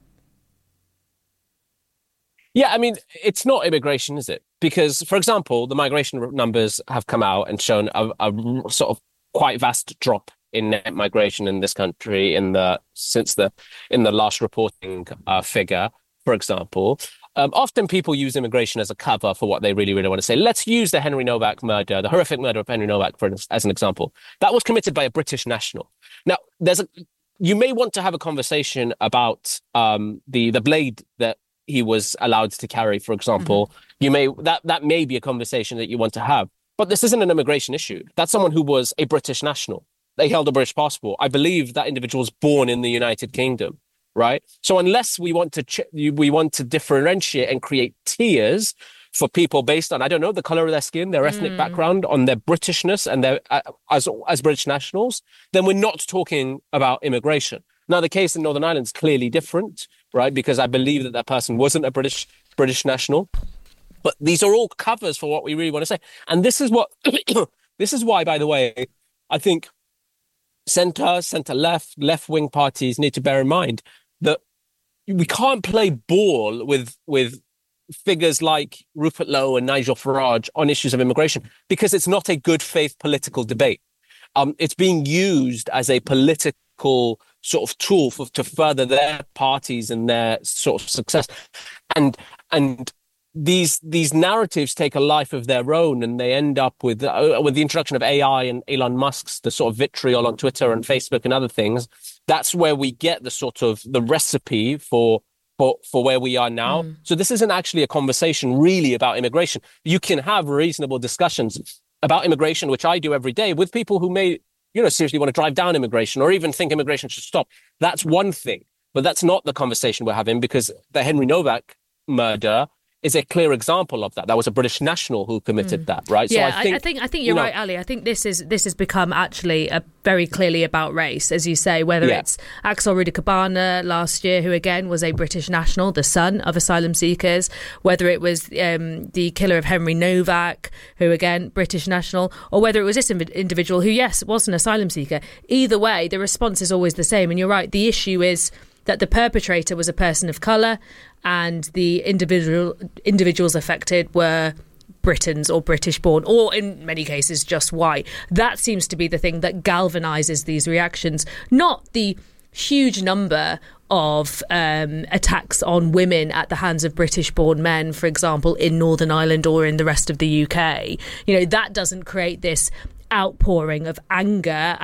Yeah, I mean, it's not immigration, is it? Because, for example, the migration numbers have come out and shown a, a sort of quite vast drop in net migration in this country in the since the in the last reporting uh, figure, for example. Um, often people use immigration as a cover for what they really, really want to say. Let's use the Henry Novak murder, the horrific murder of Henry Novak, for, as an example. That was committed by a British national. Now, there's a, you may want to have a conversation about um, the the blade that he was allowed to carry, for example. Mm-hmm. You may that that may be a conversation that you want to have. But this isn't an immigration issue. That's someone who was a British national. They held a British passport. I believe that individual was born in the United Kingdom, right? So unless we want to ch- we want to differentiate and create tiers for people based on, I don't know, the color of their skin, their ethnic mm. background, on their Britishness and their uh, as as British nationals, then we're not talking about immigration. Now, the case in Northern Ireland is clearly different, right? Because I believe that that person wasn't a British British national. But these are all covers for what we really want to say. And this is what this is why, by the way, I think centre, centre-left, left-wing parties need to bear in mind that we can't play ball with with figures like Rupert Lowe and Nigel Farage on issues of immigration, because it's not a good faith political debate. Um, it's being used as a political sort of tool for, to further their parties and their sort of success. And and these these narratives take a life of their own, and they end up with uh, with the introduction of A I and Elon Musk's the sort of vitriol on Twitter and Facebook and other things. That's where we get the sort of the recipe for for for where we are now. Mm. So this isn't actually a conversation really about immigration. You can have reasonable discussions about immigration, which I do every day, with people who may, you know, seriously want to drive down immigration or even think immigration should stop. That's one thing. But that's not the conversation we're having, because the Henry Novak murder is a clear example of that. That was a British national who committed mm. that, right? Yeah, so I think, I, I think I think you're you know, right, Ali. I think this is this has become actually a very clearly about race, as you say. Whether yeah. it's Axel Rudikabana last year, who again was a British national, the son of asylum seekers, whether it was um, the killer of Henry Novak, who again British national, or whether it was this individual who, yes, was an asylum seeker. Either way, the response is always the same. And you're right. The issue is that the perpetrator was a person of colour, and the individual individuals affected were Britons or British born, or in many cases just white. That seems to be the thing that galvanises these reactions, not the huge number of um, attacks on women at the hands of British-born men, for example, in Northern Ireland or in the rest of the U K. You know, that doesn't create this outpouring of anger